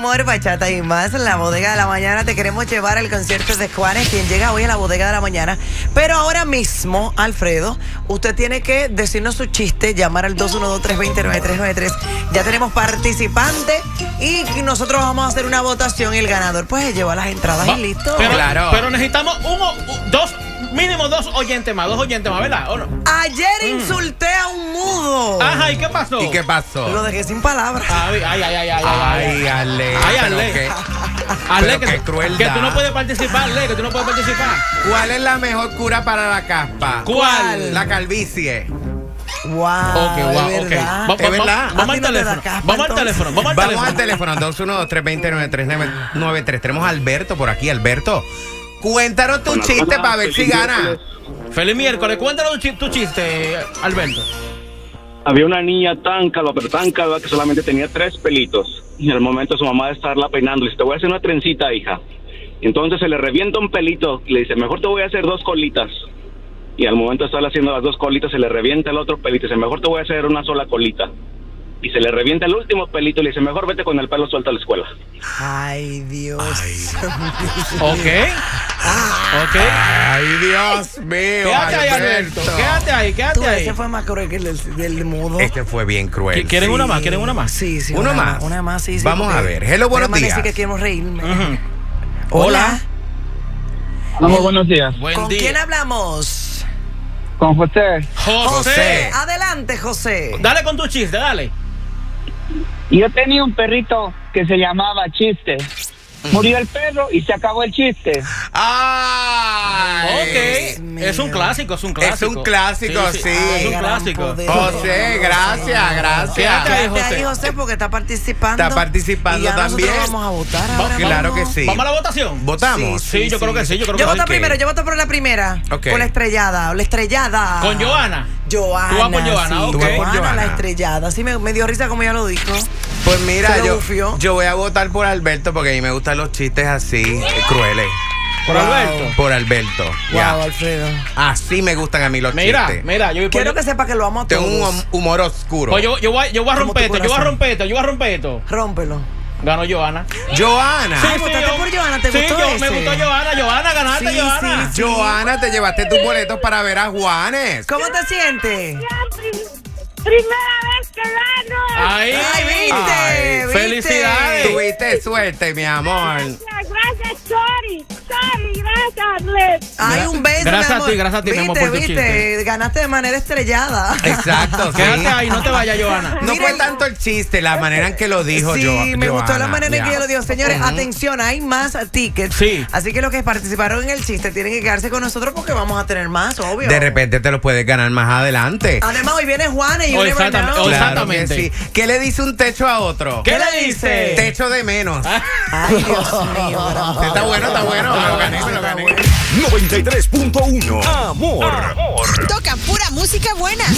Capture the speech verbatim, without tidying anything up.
amor, bachata y más. En la bodega de la mañana te queremos llevar al concierto de Juanes, quien llega hoy a la bodega de la mañana. Pero ahora mismo, Alfredo, usted tiene que decirnos su chiste, llamar al dos uno dos, tres dos cero, nueve tres nueve tres. Ya tenemos participante y nosotros vamos a hacer una votación y el ganador pues se lleva las entradas Va, y listo. Pero, claro. pero necesitamos uno, dos, mínimo dos oyentes más, dos oyentes más, ¿verdad? ¿O no? Ayer mm. insulté a un mudo. Ajá, ¿y qué pasó? ¿Y qué pasó? Lo dejé sin palabras. Ay, ay, ay, ay, ay. Ay, Ale. Ay, Ale. Qué, Ale, que, qué crueldad. Que tú no puedes participar, Ale, que tú no puedes participar. ¿Cuál es la mejor cura para la caspa? ¿Cuál? La calvicie. Wow. Ok, wow, ok. Va, ¿Es verdad? Vamos al teléfono. Vamos al teléfono. Vamos al teléfono. Vamos al teléfono. dos uno dos, tres dos cero, nueve tres nueve tres. Tenemos a Alberto por aquí. Alberto, cuéntanos tu chiste para ver si gana. Feliz miércoles. Cuéntanos tu chiste, Alberto. Había una niña tan calva, pero tan calva que solamente tenía tres pelitos. Y en el momento su mamá de estarla peinando le dice, te voy a hacer una trencita, hija. Y entonces se le revienta un pelito y le dice, mejor te voy a hacer dos colitas. Y al momento de estarle haciendo las dos colitas se le revienta el otro pelito y dice, mejor te voy a hacer una sola colita. Y se le revienta el último pelito y le dice, mejor vete con el pelo suelto a la escuela. Ay, Dios. Ay. Ok. Ah. Ok. Ay, Dios mío. Quédate ahí, Alberto. Quédate ahí, quédate Tú, ahí. ese fue más cruel que el del, del mudo. Este fue bien cruel. ¿Quieren sí. una más? ¿Quieren una más? Sí, sí. ¿Uno una más? Una más, sí, sí. Vamos a ver. Hello, buenos días. Sí que quiero reírme. Uh-huh. Hola. Vamos, buenos días. Buen ¿Con día. quién hablamos? Con José. José. José. Adelante, José. Dale con tu chiste, dale. Yo tenía un perrito que se llamaba Chiste. Murió el perro y se acabó el chiste. Ay. Ok. Es un clásico, es un clásico. Es un clásico, sí. sí. Ay, es un Gran clásico. poder. José, gracias, gracias. Quédate ahí, Quédate José. ahí, José, porque está participando. Está participando y ya también. Nosotros vamos a votar ahora. Claro vamos. que sí. ¿Vamos a la votación? ¿Votamos? Sí, yo creo que sí, yo creo Yo que voto sí. primero, yo voto por la primera. Ok. Por la estrellada, la estrellada. Con Joana. Joana. Tú vas por Joana, sí, ok. Tú vas por Joana, Joana. la estrellada. Sí, me, me dio risa como ella lo dijo. Pues mira, Se lo yo, bufió. yo voy a votar por Alberto porque a mí me gustan los chistes así, eh, crueles. Por Wow. Alberto. Por Alberto. Wow, ya. Alfredo. Así me gustan a mí los Mira, chistes. mira, yo voy por- Quiero que sepa que lo amo a todos. Tengo un hum- humor oscuro. Pues yo, yo, voy, yo voy a Como romper tu esto, yo voy a corazón. romper esto, yo voy a romper esto. Rómpelo. Ganó Joana. Joana. Ah, ¿votaste por Joana? ¿Te sí, gustó yo, ese? me gustó Joana. Joana, ganaste, Sí, Joana. sí, Joana, te llevaste tus boletos para ver a Juanes. ¿Cómo te sientes? Primera vez que gano. Ahí, Ay, viste, Ay, viste. felicidades. Tuviste suerte, mi amor. Gracias, gracias, Sorry. Sorry, gracias, Arlet. Ay, un beso, Gracias mi a amor. ti, gracias a ti, mi amor, Viste, por tu viste, chiste. ganaste de manera estrellada. Exacto, sí. Quédate ahí, no te vayas, Joana. No Miren. fue tanto el chiste, la manera en que lo dijo Sí, yo. me gustó la Joana, manera en ya. que ella lo dijo. Señores, Ujú. atención, hay más tickets. Sí. Así que los que participaron en el chiste tienen que quedarse con nosotros porque vamos a tener más, obvio. De repente te lo puedes ganar más adelante. Además, hoy viene Juana y Oh, un never exactamente. know. Oh, Claro exactamente. que sí. ¿Qué le dice un techo a otro? ¿Qué le dice? Techo de menos. Ay, Dios mío. bravo. Está bueno, está bueno. Me lo gané, me lo gané. noventa y tres punto uno. Amor. Toca pura música buena.